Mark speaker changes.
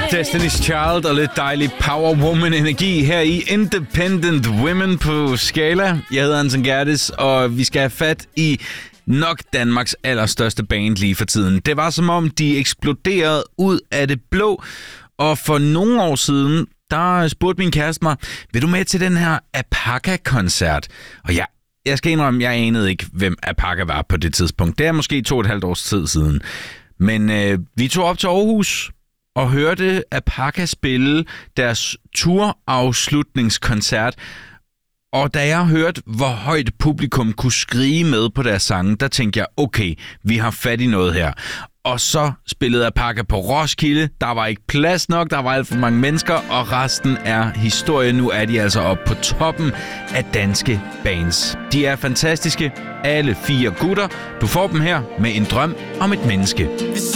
Speaker 1: Destiny's Child og lidt dejlig Power Woman-energi her i Independent Women på Skala. Jeg hedder Anton Gerdes, og vi skal have fat i nok Danmarks allerstørste band lige for tiden. Det var som om, de eksploderede ud af det blå, og for nogle år siden, der spurgte min kæreste mig, vil du med til den her Apaka-koncert? Og jeg skal indrømme, jeg anede ikke, hvem Apaka var på det tidspunkt. Det er måske 2,5 års tid siden. Men vi tog op til Aarhus og hørte Apaka spille deres turafslutningskoncert. Og da jeg hørte, hvor højt publikum kunne skrige med på deres sange, der tænkte jeg, okay, vi har fat i noget her. Og så spillede Apaka på Roskilde. Der var ikke plads nok, der var alt for mange mennesker, og resten er historie. Nu er de altså oppe på toppen af danske bands. De er fantastiske, alle 4 gutter. Du får dem her med En drøm om et menneske.